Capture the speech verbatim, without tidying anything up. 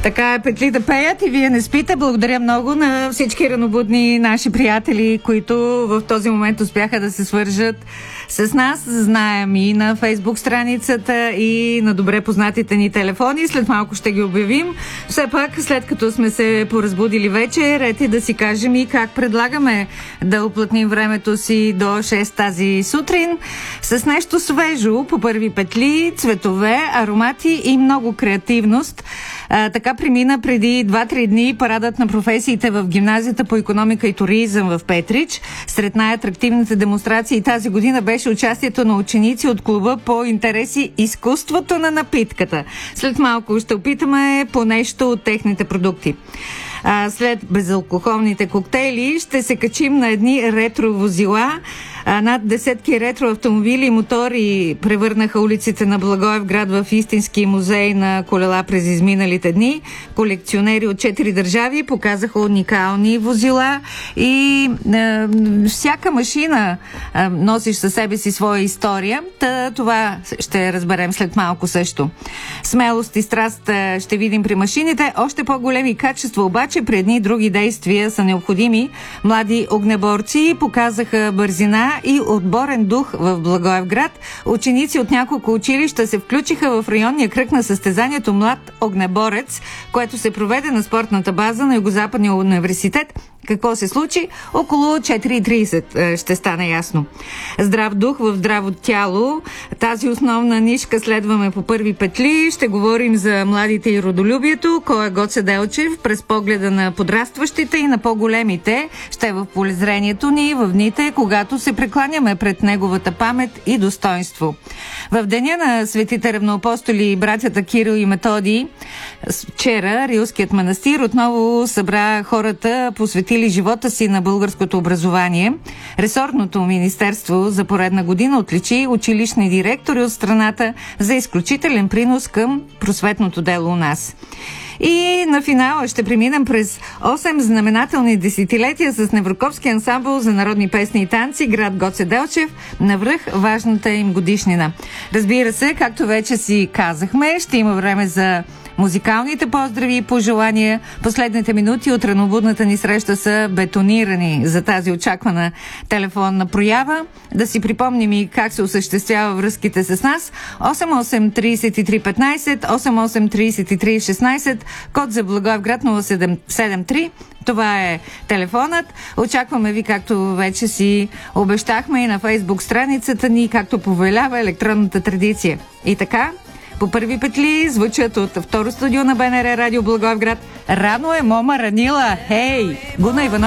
Така е, петлите пеят и вие не спите. Благодаря много на всички ранобудни наши приятели, които в този момент успяха да се свържат с нас. Знаем и на Фейсбук страницата, и на добре познатите ни телефони. След малко ще ги обявим. Все пак, след като сме се поразбудили вече, ред е да си кажем и как предлагаме да уплътним времето си до шест тази сутрин с нещо свежо по първи петли, цветове, аромати и много креативност. А, така премина преди два-три дни парадът на професиите в гимназията по икономика и туризъм в Петрич. Сред най-атрактивните демонстрации тази година беше участието на ученици от клуба по интереси изкуството на напитката. След малко ще опитаме по нещо от техните продукти. А, след безалкохолните коктейли ще се качим на едни ретро возила. А, над десетки ретро автомобили и мотори превърнаха улиците на Благоевград в истински музей на колела през изминалите дни. Колекционери от четири държави показаха уникални возила и а, всяка машина а, носиш със себе си своя история. Та, това ще разберем след малко също. Смелост и страст ще видим при машините. Още по-големи качества обаче при едни и други действия са необходими. Млади огнеборци показаха бързина и отборен дух в Благоевград. Ученици от няколко училища се включиха в районния кръг на състезанието Млад огнеборец, което се проведе на спортната база на Югозападния университет. Какво се случи? Около четири и трийсет ще стане ясно. Здрав дух в здраво тяло. Тази основна нишка следваме по първи петли. Ще говорим за младите и родолюбието. Кой е Гоце Делчев през погледа на подрастващите и на по-големите ще е в полезрението ни в дните, когато се прекланяме пред неговата памет и достоинство. В деня на светите равноапостоли и братята Кирил и Методий, вчера Рилският манастир отново събра хората, посветили живота си на българското образование. Ресорното министерство за поредна година отличи училищни директори от страната за изключителен принос към просветното дело у нас. И на финала ще преминем през осем знаменателни десетилетия с Неврокопски ансамбъл за народни песни и танци, град Гоце Делчев, навръх важната им годишнина. Разбира се, както вече си казахме, ще има време за музикалните поздрави и пожелания. Последните минути от ранобудната ни среща са бетонирани за тази очаквана телефонна проява. Да си припомним и как се осъществява връзките с нас. осем осем три три едно пет, осем осем три три едно шест, код за Благоевград нула седем седем три. Това е телефонът. Очакваме ви, както вече си обещахме, и на Фейсбук страницата ни, както повелява електронната традиция. И така, по първи петли звучат от второ студио на БНР Радио Благоевград. Рано е, мома ранила. Хей! Гуна Иванова.